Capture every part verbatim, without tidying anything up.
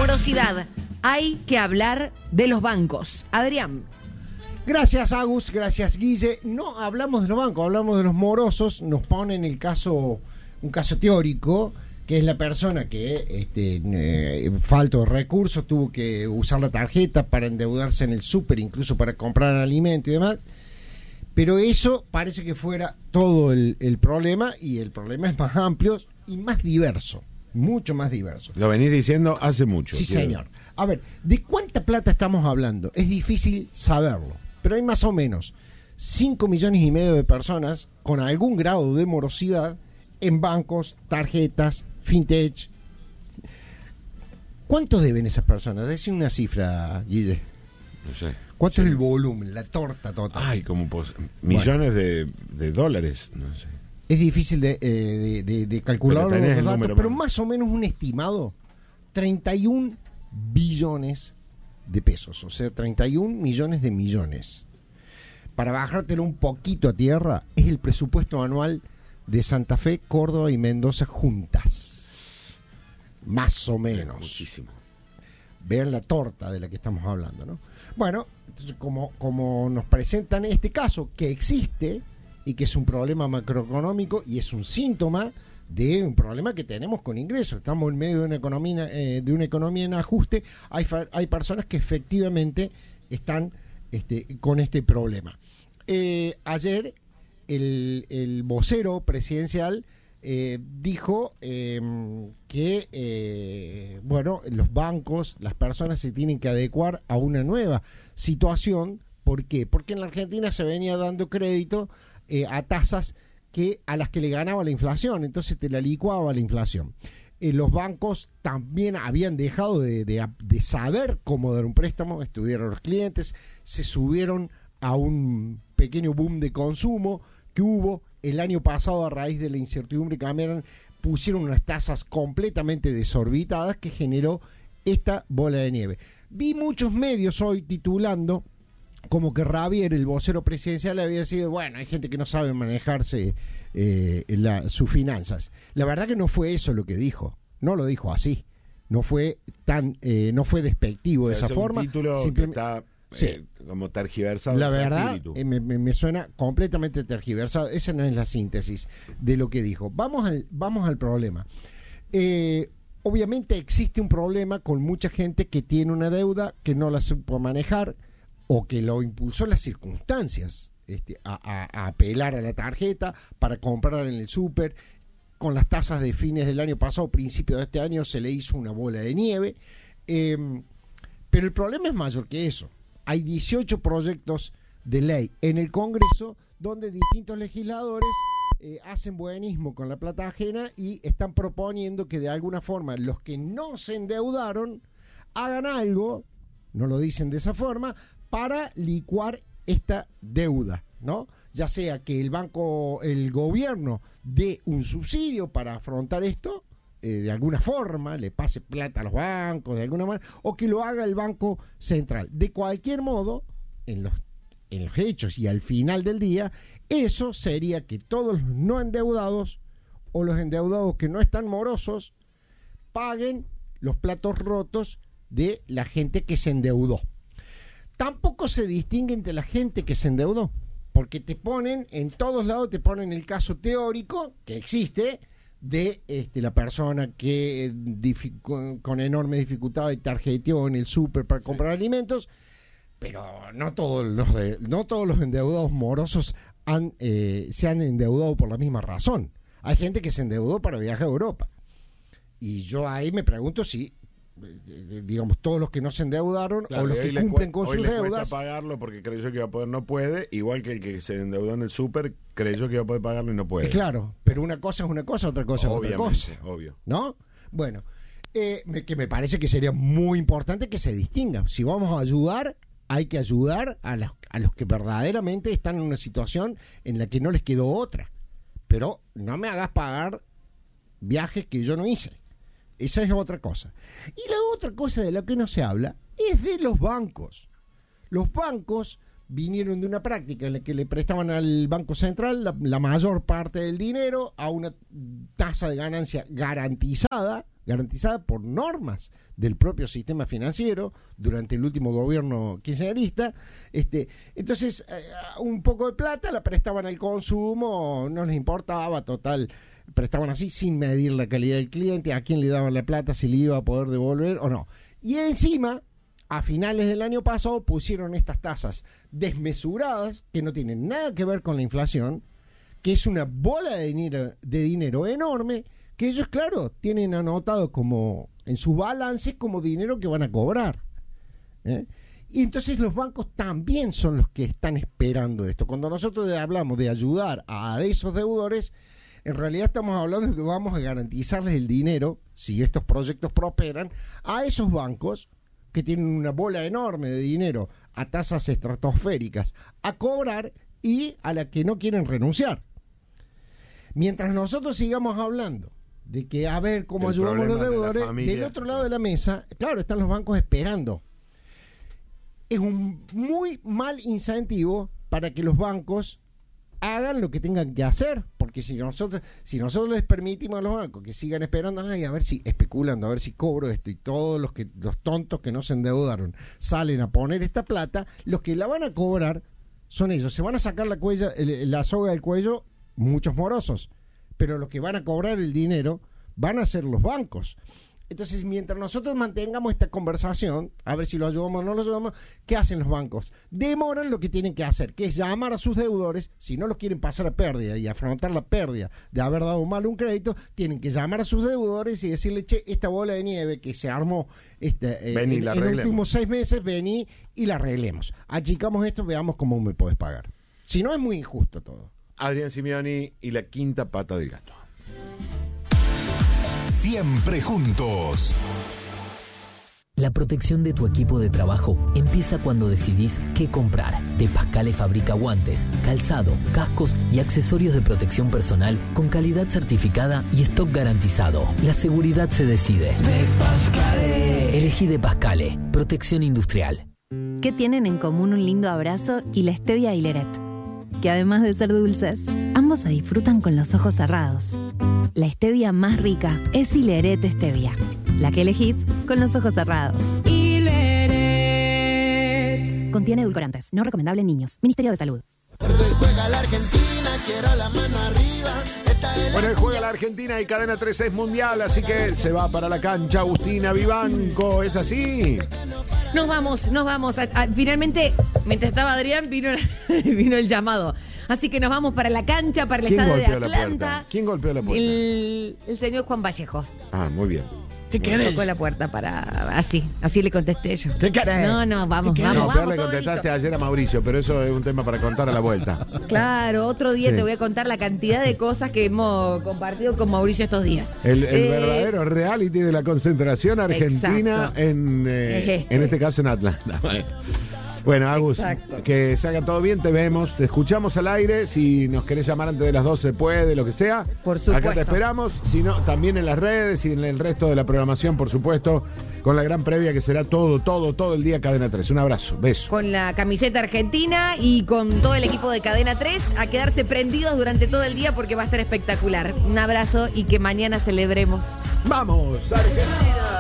morosidad. Hay que hablar de los bancos. Adrián. Gracias, Agus, gracias, Guille. No hablamos de los bancos, hablamos de los morosos. Nos ponen el caso, un caso teórico, que es la persona que, este, eh, falto de recursos, tuvo que usar la tarjeta para endeudarse en el súper, incluso para comprar alimento y demás. Pero eso parece que fuera todo el, el problema, y el problema es más amplio y más diverso, mucho más diverso. Lo venís diciendo hace mucho. Sí, quiero... señor. A ver, ¿de cuánta plata estamos hablando? Es difícil saberlo, pero hay más o menos cinco millones y medio de personas con algún grado de morosidad en bancos, tarjetas, fintech. ¿Cuánto deben esas personas? Decime una cifra, Guille. No sé. ¿Cuánto sí. es el volumen, la torta total? Ay, como pos... millones bueno. de, de dólares, no sé. Es difícil de, eh, de, de, de calcular los datos, número, pero más o menos un estimado, treinta y un billones de pesos, o sea, treinta y un millones de millones. Para bajártelo un poquito a tierra, es el presupuesto anual de Santa Fe, Córdoba y Mendoza juntas. Más o menos. Muchísimo. Vean la torta de la que estamos hablando, ¿no? Bueno, entonces, como, como nos presentan este caso, que existe y que es un problema macroeconómico y es un síntoma de un problema que tenemos con ingresos. Estamos en medio de una economía, eh, de una economía en ajuste. Hay, hay personas que efectivamente están este, con este problema. Eh, ayer el, el vocero presidencial Eh, dijo eh, que eh, bueno, los bancos, las personas se tienen que adecuar a una nueva situación. ¿Por qué? Porque en la Argentina se venía dando crédito eh, a tasas que a las que le ganaba la inflación, entonces te la licuaba la inflación. Eh, los bancos también habían dejado de, de, de saber cómo dar un préstamo, estudiaron a los clientes, se subieron a un pequeño boom de consumo que hubo el año pasado a raíz de la incertidumbre que cambiaron, pusieron unas tasas completamente desorbitadas que generó esta bola de nieve. Vi muchos medios hoy titulando como que Ravier, el vocero presidencial, había sido, bueno, hay gente que no sabe manejarse eh, la, sus finanzas. La verdad que no fue eso lo que dijo, no lo dijo así, no fue tan, eh, no fue despectivo, o sea, de esa es un forma. Título simplemente, que está sí. Eh, como tergiversado. La verdad, eh, me, me suena completamente tergiversado. Esa no es la síntesis de lo que dijo. Vamos al, vamos al problema. Eh, obviamente existe un problema con mucha gente que tiene una deuda que no la supo manejar o que lo impulsó las circunstancias este, a, a, a apelar a la tarjeta para comprar en el súper. Con las tasas de fines del año pasado, principio de este año, se le hizo una bola de nieve. Eh, pero el problema es mayor que eso. Hay dieciocho proyectos de ley en el Congreso donde distintos legisladores eh, hacen buenismo con la plata ajena y están proponiendo que de alguna forma los que no se endeudaron hagan algo, no lo dicen de esa forma, para licuar esta deuda, ¿no? Ya sea que el banco, el gobierno dé un subsidio para afrontar esto, eh, de alguna forma, le pase plata a los bancos, de alguna manera, o que lo haga el Banco Central. De cualquier modo, en los, en los hechos y al final del día, eso sería que todos los no endeudados o los endeudados que no están morosos paguen los platos rotos de la gente que se endeudó. Tampoco se distingue entre la gente que se endeudó, porque te ponen, en todos lados te ponen el caso teórico, que existe, de este, la persona que eh, con, con enorme dificultad tarjeteó en el súper para comprar sí. alimentos, pero no todos los de, no todos los endeudados morosos han, eh, se han endeudado por la misma razón. Hay gente que se endeudó para viajar a Europa. Y yo ahí me pregunto si, digamos, todos los que no se endeudaron, claro, o los que cumplen con sus deudas, cuesta pagarlo porque creyó que iba a poder, no puede, igual que el que se endeudó en el súper creyó que iba a poder pagarlo y no puede. Claro, pero una cosa es una cosa, otra cosa Obviamente, es otra cosa. Obvio. ¿No? Bueno, eh, me, que me parece que sería muy importante que se distinga. Si vamos a ayudar, hay que ayudar a los, a los que verdaderamente están en una situación en la que no les quedó otra. Pero no me hagas pagar viajes que yo no hice. Esa es otra cosa. Y la otra cosa de la que no se habla es de los bancos. Los bancos vinieron de una práctica en la que le prestaban al Banco Central la, la mayor parte del dinero a una tasa de ganancia garantizada, garantizada por normas del propio sistema financiero durante el último gobierno kirchnerista. Este, entonces, eh, un poco de plata la prestaban al consumo, no les importaba, total, prestaban así sin medir la calidad del cliente, a quién le daban la plata, si le iba a poder devolver o no. Y encima, a finales del año pasado pusieron estas tasas desmesuradas que no tienen nada que ver con la inflación, que es una bola de dinero, de dinero enorme, que ellos, claro, tienen anotado como en sus balances como dinero que van a cobrar. ¿eh? Y entonces los bancos también son los que están esperando esto. Cuando nosotros hablamos de ayudar a esos deudores, en realidad estamos hablando de que vamos a garantizarles el dinero, si estos proyectos prosperan, a esos bancos que tienen una bola enorme de dinero a tasas estratosféricas a cobrar y a la que no quieren renunciar. Mientras nosotros sigamos hablando de que a ver cómo El ayudamos a los problema de la deudores, familia. del otro lado de la mesa, claro, están los bancos esperando. Es un muy mal incentivo para que los bancos hagan lo que tengan que hacer, porque si nosotros si nosotros les permitimos a los bancos que sigan esperando, ay, a ver si especulando, a ver si cobro esto, y todos los que los tontos que no se endeudaron salen a poner esta plata, los que la van a cobrar son ellos, se van a sacar la cuella, la soga del cuello muchos morosos, pero los que van a cobrar el dinero van a ser los bancos. Entonces, mientras nosotros mantengamos esta conversación, a ver si lo ayudamos o no lo ayudamos, ¿qué hacen los bancos? Demoran lo que tienen que hacer, que es llamar a sus deudores. Si no los quieren pasar a pérdida y afrontar la pérdida de haber dado mal un crédito, tienen que llamar a sus deudores y decirle, che, esta bola de nieve que se armó este, eh, Vení, en, la en los arreglemos. últimos seis meses, vení y la arreglemos. Achicamos esto, veamos cómo me podés pagar. Si no, es muy injusto todo. Adrián Simeoni y la quinta pata del gato. Siempre juntos. La protección de tu equipo de trabajo empieza cuando decidís qué comprar. De Pascale fabrica guantes, calzado, cascos y accesorios de protección personal con calidad certificada y stock garantizado. La seguridad se decide. De Pascale. Elegí De Pascale. Protección industrial. ¿Qué tienen en común un lindo abrazo y la stevia y Leret? Que además de ser dulces, ambos se disfrutan con los ojos cerrados. La stevia más rica es Hileret Stevia, la que elegís con los ojos cerrados. Hileret. Contiene edulcorantes, no recomendable en niños. Ministerio de Salud. Juega la Argentina, quiero la mano arriba. Bueno, hoy juega la Argentina y Cadena tres es mundial, así que se va para la cancha Agustina Vivanco, ¿es así? Nos vamos, nos vamos. A- a- finalmente, mientras estaba Adrián, vino, vino el llamado. Así que nos vamos para la cancha, para el ¿Quién estadio de golpeó la Atlanta. puerta? ¿Quién golpeó la puerta? El, el señor Juan Vallejos. Ah, muy bien. ¿Qué querés? Tocó la puerta para... Así, así le contesté yo. ¿Qué querés? No, no, vamos, No, vamos, peor vamos. le todo contestaste listo. ayer a Mauricio, pero eso es un tema para contar a la vuelta. Claro, otro día Sí. te voy a contar la cantidad de cosas que hemos compartido con Mauricio estos días. El, el Eh, verdadero reality de la concentración argentina Exacto. en, eh, Ejé. en este caso en Atlanta. Bueno, Agus, Exacto. que se haga todo bien, te vemos, te escuchamos al aire, si nos querés llamar antes de las doce puede, lo que sea. Por supuesto. Acá te esperamos, si no, también en las redes y en el resto de la programación, por supuesto, con la gran previa que será todo, todo, todo el día Cadena tres. Un abrazo, beso. Con la camiseta argentina y con todo el equipo de Cadena tres a quedarse prendidos durante todo el día porque va a estar espectacular. Un abrazo y que mañana celebremos. ¡Vamos, Argentina!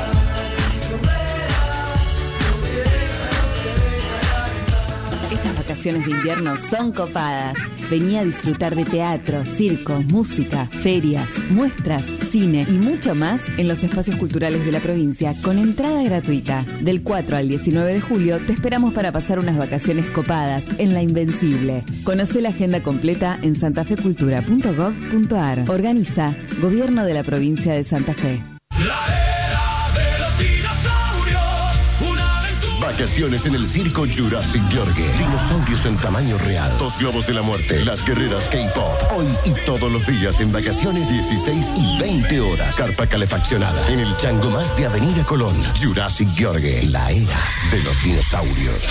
Estas vacaciones de invierno son copadas. Vení a disfrutar de teatro, circo, música, ferias, muestras, cine y mucho más en los espacios culturales de la provincia con entrada gratuita. Del cuatro al diecinueve de julio te esperamos para pasar unas vacaciones copadas en La Invencible. Conoce la agenda completa en santafecultura punto gov punto ar. Organiza Gobierno de la Provincia de Santa Fe. Vacaciones en el circo Jurassic Yorgue. Dinosaurios en tamaño real. Dos globos de la muerte. Las guerreras K-pop. Hoy y todos los días en vacaciones dieciséis y veinte horas. Carpa calefaccionada. En el chango más de Avenida Colón. Jurassic Yorgue. La era de los dinosaurios.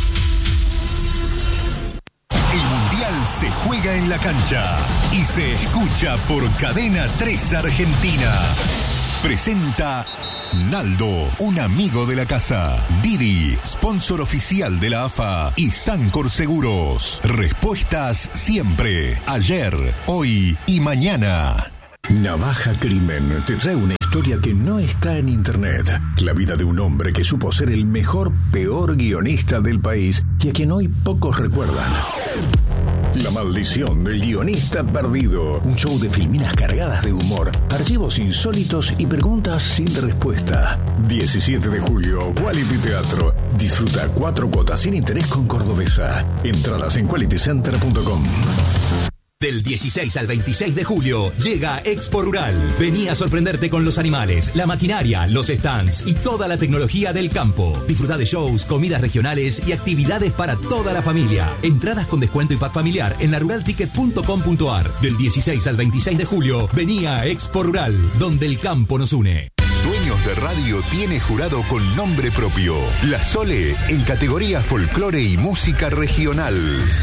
El Mundial se juega en la cancha y se escucha por Cadena tres Argentina. Presenta Naldo, un amigo de la casa. Didi, sponsor oficial de la A F A. Y Sancor Seguros. Respuestas siempre. Ayer, hoy y mañana. Navaja Crimen te trae una historia que no está en internet. La vida de un hombre que supo ser el mejor, peor guionista del país y a quien hoy pocos recuerdan. La maldición del guionista perdido. Un show de filminas cargadas de humor, archivos insólitos y preguntas sin respuesta. diecisiete de julio, Quality Teatro. Disfruta cuatro cuotas sin interés con Cordobesa. Entradas en quality center punto com. Del dieciséis al veintiséis de julio llega Expo Rural. Vení a sorprenderte con los animales, la maquinaria, los stands y toda la tecnología del campo. Disfruta de shows, comidas regionales y actividades para toda la familia. Entradas con descuento y pack familiar en la rural ticket punto com punto a r. Del dieciséis al veintiséis de julio, vení a Expo Rural, donde el campo nos une. Sueños de Radio tiene jurado con nombre propio. La Sole en categoría folclore y música regional.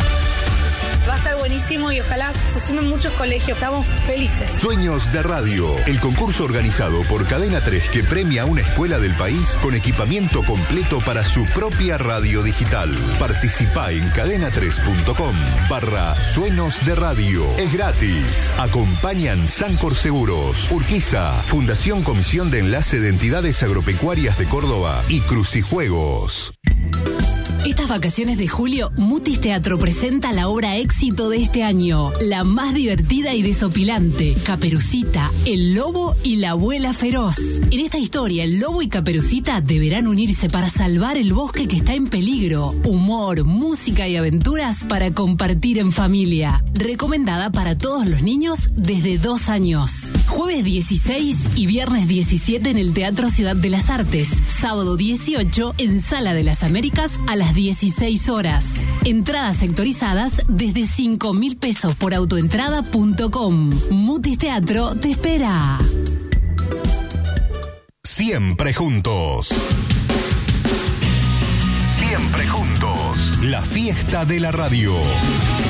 Va a estar buenísimo y ojalá se sumen muchos colegios. Estamos felices. Sueños de Radio, el concurso organizado por Cadena tres que premia a una escuela del país con equipamiento completo para su propia radio digital. Participá en cadena tres punto com barra Sueños de Radio. Es gratis. Acompañan Sancor Seguros, Urquiza, Fundación Comisión de Enlace de Entidades Agropecuarias de Córdoba y Crucijuegos. Estas vacaciones de julio, Mutis Teatro presenta la obra éxito de este año, la más divertida y desopilante, Caperucita, el lobo y la abuela feroz. En esta historia, el lobo y Caperucita deberán unirse para salvar el bosque que está en peligro. Humor, música y aventuras para compartir en familia. Recomendada para todos los niños desde dos años. Jueves dieciséis y viernes diecisiete en el Teatro Ciudad de las Artes. Sábado dieciocho en Sala de las Américas a las dieciséis horas. Entradas sectorizadas desde cinco mil pesos por autoentrada punto com. Mutis Teatro te espera. Siempre juntos. Siempre juntos. La fiesta de la radio.